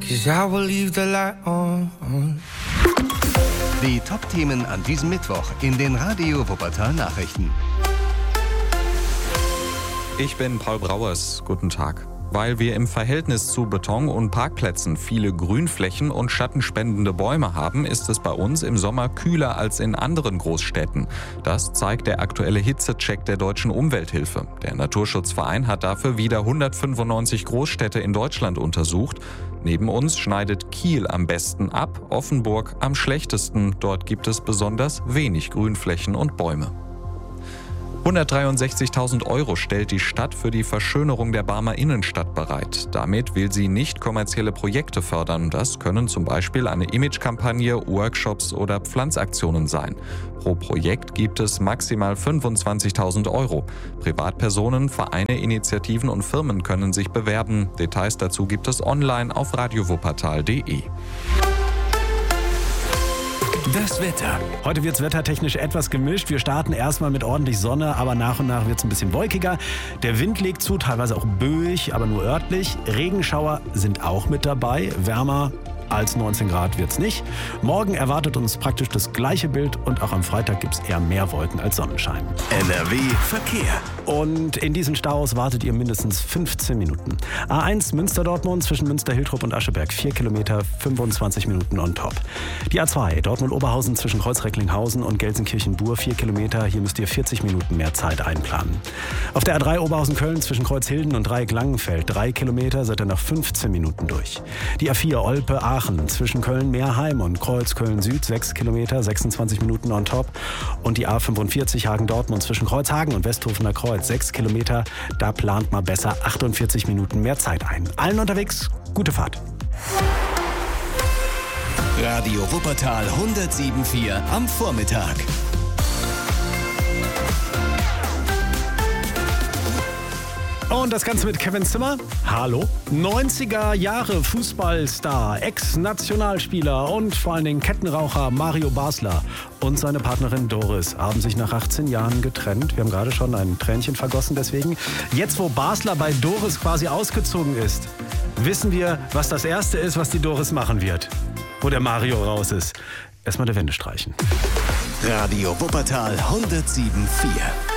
'cause I will leave the light on. Die Top-Themen an diesem Mittwoch in den Radio Wuppertal Nachrichten. Ich bin Paul Brauers. Guten Tag. Weil wir im Verhältnis zu Beton und Parkplätzen viele Grünflächen und schattenspendende Bäume haben, ist es bei uns im Sommer kühler als in anderen Großstädten. Das zeigt der aktuelle Hitzecheck der Deutschen Umwelthilfe. Der Naturschutzverein hat dafür wieder 195 Großstädte in Deutschland untersucht. Neben uns schneidet Kiel am besten ab, Offenburg am schlechtesten. Dort gibt es besonders wenig Grünflächen und Bäume. 163.000 € stellt die Stadt für die Verschönerung der Barmer Innenstadt bereit. Damit will sie nicht kommerzielle Projekte fördern. Das können zum Beispiel eine Imagekampagne, Workshops oder Pflanzaktionen sein. Pro Projekt gibt es maximal 25.000 €. Privatpersonen, Vereine, Initiativen und Firmen können sich bewerben. Details dazu gibt es online auf radiowuppertal.de. Das Wetter. Heute wird es wettertechnisch etwas gemischt. Wir starten erstmal mit ordentlich Sonne, aber nach und nach wird es ein bisschen wolkiger. Der Wind legt zu, teilweise auch böig, aber nur örtlich. Regenschauer sind auch mit dabei. Wärmer als 19 Grad wird es nicht. Morgen erwartet uns praktisch das gleiche Bild und auch am Freitag gibt es eher mehr Wolken als Sonnenschein. NRW Verkehr. Und in diesen Staus wartet ihr mindestens 15 Minuten. A1 Münster-Dortmund zwischen Münster-Hiltrop und Ascheberg 4 Kilometer, 25 Minuten on top. Die A2 Dortmund-Oberhausen zwischen Kreuz-Recklinghausen und Gelsenkirchen-Bur 4 Kilometer. Hier müsst ihr 40 Minuten mehr Zeit einplanen. Auf der A3 Oberhausen-Köln zwischen Kreuzhilden und Dreieck-Langenfeld 3 Kilometer seid ihr nach 15 Minuten durch. Die A4 Olpe-Aachen zwischen Köln-Meerheim und Kreuz-Köln-Süd 6 Kilometer, 26 Minuten on top. Und die A45 Hagen-Dortmund zwischen Kreuzhagen und Westhofener Kreuz 6 Kilometer. Da plant mal besser 48 Minuten mehr Zeit ein. Allen unterwegs, gute Fahrt. Radio Wuppertal 107.4 am Vormittag. Und das Ganze mit Kevin Zimmer. Hallo. 90er Jahre Fußballstar, Ex-Nationalspieler und vor allen Dingen Kettenraucher Mario Basler und seine Partnerin Doris haben sich nach 18 Jahren getrennt. Wir haben gerade schon ein Tränchen vergossen deswegen. Jetzt, wo Basler bei Doris quasi ausgezogen ist, wissen wir, was das Erste ist, was die Doris machen wird, wo der Mario raus ist. Erstmal der Wände streichen. Radio Wuppertal 107.4.